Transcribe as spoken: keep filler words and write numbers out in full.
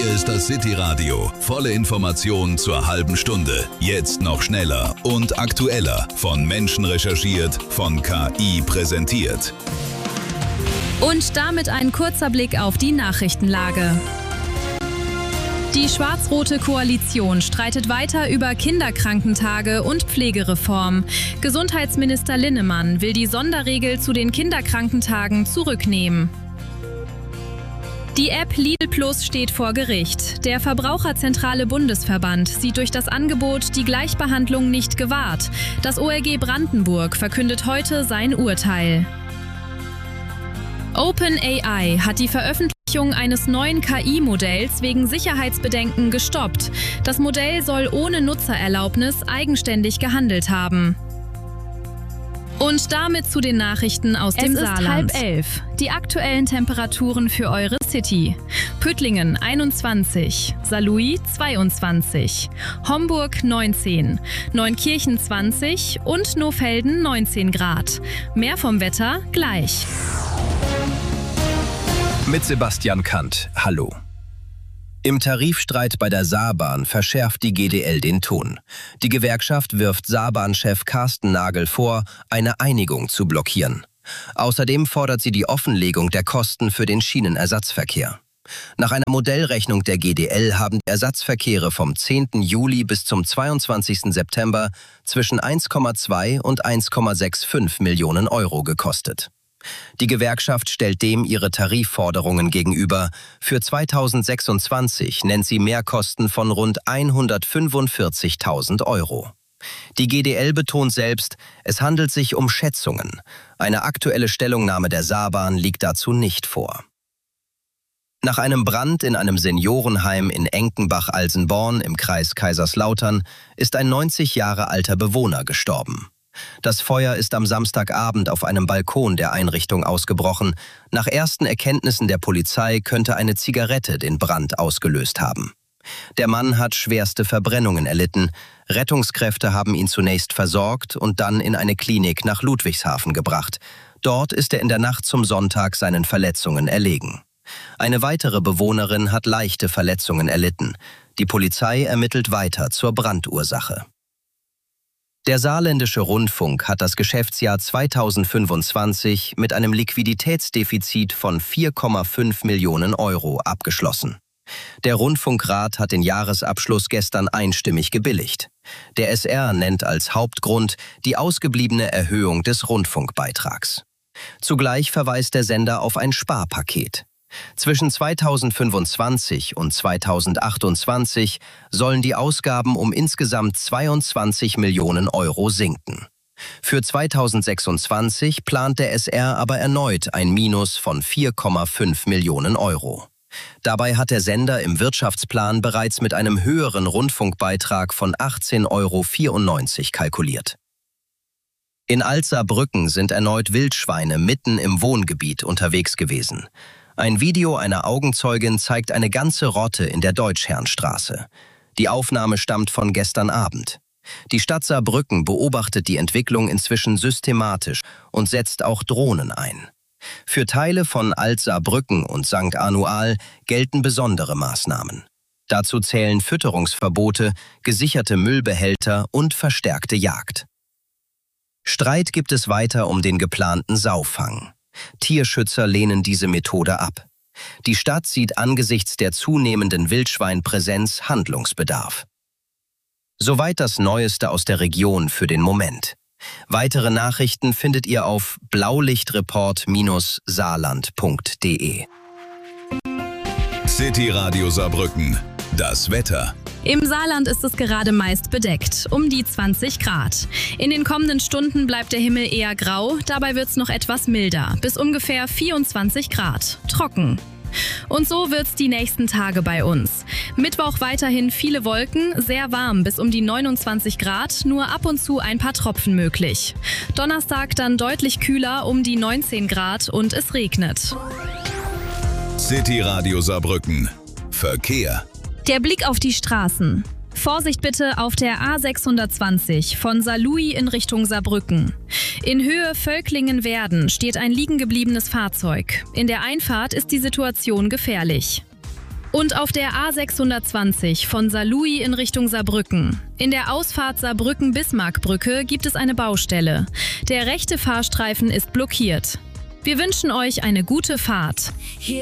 Hier ist das City Radio. Volle Informationen zur halben Stunde. Jetzt noch schneller und aktueller. Von Menschen recherchiert, von K I präsentiert. Und damit ein kurzer Blick auf die Nachrichtenlage. Die schwarz-rote Koalition streitet weiter über Kinderkrankentage und Pflegereform. Gesundheitsminister Linnemann will die Sonderregel zu den Kinderkrankentagen zurücknehmen. Die App Lidl Plus steht vor Gericht. Der Verbraucherzentrale Bundesverband sieht durch das Angebot die Gleichbehandlung nicht gewahrt. Das O L G Brandenburg verkündet heute sein Urteil. OpenAI hat die Veröffentlichung eines neuen K I-Modells wegen Sicherheitsbedenken gestoppt. Das Modell soll ohne Nutzererlaubnis eigenständig gehandelt haben. Und damit zu den Nachrichten aus dem Saarland. Es ist halb elf. Die aktuellen Temperaturen für eure City. Püttlingen einundzwanzig, Saarlouis zweiundzwanzig, Homburg neunzehn, Neunkirchen zwanzig und Nohfelden neunzehn Grad. Mehr vom Wetter gleich. Mit Sebastian Kant. Hallo. Im Tarifstreit bei der Saarbahn verschärft die G D L den Ton. Die Gewerkschaft wirft Saarbahn-Chef Carsten Nagel vor, eine Einigung zu blockieren. Außerdem fordert sie die Offenlegung der Kosten für den Schienenersatzverkehr. Nach einer Modellrechnung der G D L haben die Ersatzverkehre vom zehnten Juli bis zum zweiundzwanzigsten September zwischen eins Komma zwei und eins Komma fünfundsechzig Millionen Euro gekostet. Die Gewerkschaft stellt dem ihre Tarifforderungen gegenüber. Für zweitausendsechsundzwanzig nennt sie Mehrkosten von rund hundertfünfundvierzigtausend Euro. Die G D L betont selbst, es handelt sich um Schätzungen. Eine aktuelle Stellungnahme der Saarbahn liegt dazu nicht vor. Nach einem Brand in einem Seniorenheim in Enkenbach-Alsenborn im Kreis Kaiserslautern ist ein neunzig Jahre alter Bewohner gestorben. Das Feuer ist am Samstagabend auf einem Balkon der Einrichtung ausgebrochen. Nach ersten Erkenntnissen der Polizei könnte eine Zigarette den Brand ausgelöst haben. Der Mann hat schwerste Verbrennungen erlitten. Rettungskräfte haben ihn zunächst versorgt und dann in eine Klinik nach Ludwigshafen gebracht. Dort ist er in der Nacht zum Sonntag seinen Verletzungen erlegen. Eine weitere Bewohnerin hat leichte Verletzungen erlitten. Die Polizei ermittelt weiter zur Brandursache. Der Saarländische Rundfunk hat das Geschäftsjahr zweitausendfünfundzwanzig mit einem Liquiditätsdefizit von vier Komma fünf Millionen Euro abgeschlossen. Der Rundfunkrat hat den Jahresabschluss gestern einstimmig gebilligt. Der S R nennt als Hauptgrund die ausgebliebene Erhöhung des Rundfunkbeitrags. Zugleich verweist der Sender auf ein Sparpaket. Zwischen zweitausendfünfundzwanzig und zweitausendachtundzwanzig sollen die Ausgaben um insgesamt zweiundzwanzig Millionen Euro sinken. Für zweitausendsechsundzwanzig plant der S R aber erneut ein Minus von vier Komma fünf Millionen Euro. Dabei hat der Sender im Wirtschaftsplan bereits mit einem höheren Rundfunkbeitrag von achtzehn Euro vierundneunzig kalkuliert. In Alt-Saarbrücken sind erneut Wildschweine mitten im Wohngebiet unterwegs gewesen. Ein Video einer Augenzeugin zeigt eine ganze Rotte in der Deutschherrnstraße. Die Aufnahme stammt von gestern Abend. Die Stadt Saarbrücken beobachtet die Entwicklung inzwischen systematisch und setzt auch Drohnen ein. Für Teile von Alt-Saarbrücken und Sankt Anual gelten besondere Maßnahmen. Dazu zählen Fütterungsverbote, gesicherte Müllbehälter und verstärkte Jagd. Streit gibt es weiter um den geplanten Saufang. Tierschützer lehnen diese Methode ab. Die Stadt sieht angesichts der zunehmenden Wildschweinpräsenz Handlungsbedarf. Soweit das Neueste aus der Region für den Moment. Weitere Nachrichten findet ihr auf blaulichtreport Bindestrich saarland punkt de. City Radio Saarbrücken. Das Wetter. Im Saarland ist es gerade meist bedeckt, um die zwanzig Grad. In den kommenden Stunden bleibt der Himmel eher grau, dabei wird es noch etwas milder, bis ungefähr vierundzwanzig Grad. Trocken. Und so wird's die nächsten Tage bei uns. Mittwoch weiterhin viele Wolken, sehr warm bis um die neunundzwanzig Grad, nur ab und zu ein paar Tropfen möglich. Donnerstag dann deutlich kühler, um die neunzehn Grad und es regnet. City Radio Saarbrücken. Verkehr. Der Blick auf die Straßen. Vorsicht bitte auf der A sechshundertzwanzig von Saarlouis in Richtung Saarbrücken. In Höhe Völklingen-Werden steht ein liegengebliebenes Fahrzeug. In der Einfahrt ist die Situation gefährlich. Und auf der A sechshundertzwanzig von Saarlouis in Richtung Saarbrücken. In der Ausfahrt Saarbrücken-Bismarckbrücke gibt es eine Baustelle. Der rechte Fahrstreifen ist blockiert. Wir wünschen euch eine gute Fahrt.